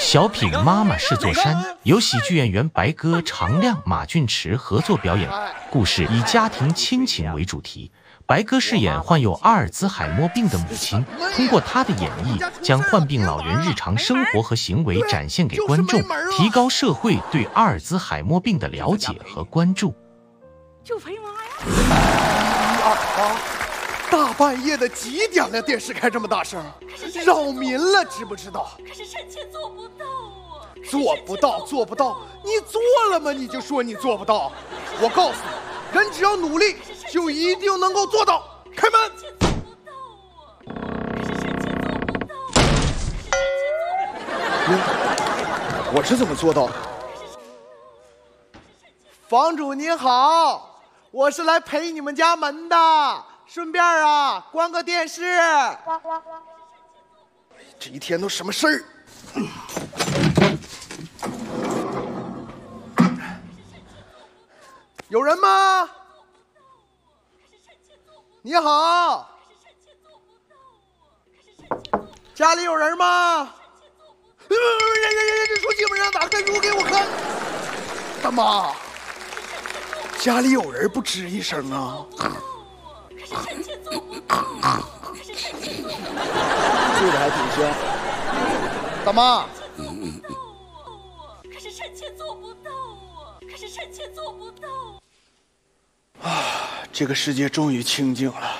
小品《妈妈是座山》由喜剧演员白鸽、常亮、马俊驰合作表演，故事以家庭亲情为主题。白鸽饰演患有阿尔兹海默病的母亲，通过她的演绎，将患病老人日常生活和行为展现给观众，提高社会对阿尔兹海默病的了解和关注。 就陪妈呀！ 大半夜的几点了？电视开这么大声，扰民了，知不知道？ 可是臣妾做不到啊！ 做不到，你做了吗？你就说你做不到。我告诉你，人只要努力，就一定能够做到。开门。我是怎么做到的？房主您好，我是来陪你们家门的。顺便啊，关个电视。这一天都什么事儿？有人吗？你好，家里有人吗？人，出去门上打开书给我看。大妈，家里有人不吱一声啊？ 臣妾做不到， 睡得还挺香。大妈， 可是臣妾做不到啊！可是臣妾做不到啊！这个世界终于清静了。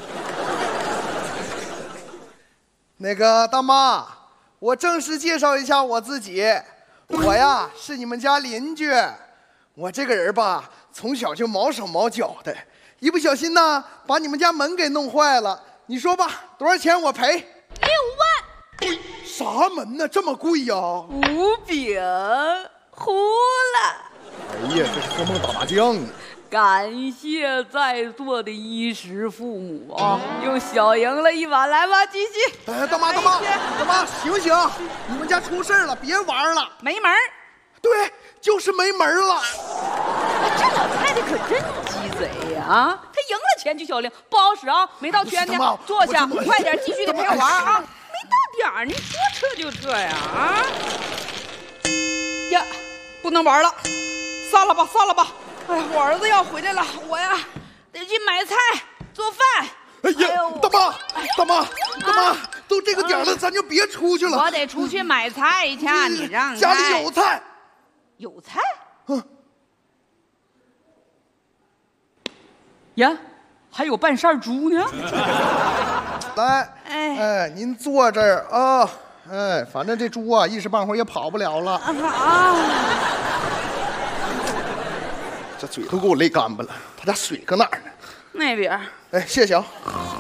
那个大妈，我正式介绍一下我自己，我呀是你们家邻居。我这个人吧，从小就毛手毛脚的。一不小心呢，把你们家门给弄坏了。你说吧，多少钱我赔？6 万。 啥门呢？这么贵呀？ 无饼糊了。 哎呀，这是做梦打麻将呢。 感谢在座的衣食父母啊，又小赢了一把。来吧，继续。 哎，大妈，醒醒！你们家出事了，别玩了。 没门。 对，就是没门了。 这老太太可真鸡贼呀！她赢了钱就小令，不好使啊！没到圈呢，坐下，快点继续的陪我玩啊！没到点儿，你说撤就撤呀！啊！呀，不能玩了，散了吧！哎呀，我儿子要回来了，我呀得去买菜做饭。 哎呀，大妈，都这个点了，咱就别出去了。 我得出去买菜去，你让家里有菜。 有菜？呀，还有半扇猪呢。 来，您坐这儿啊。反正这猪啊，一时半会儿也跑不了了。这嘴都给我累干巴了，他家水搁哪儿呢？ 那边。 谢谢啊。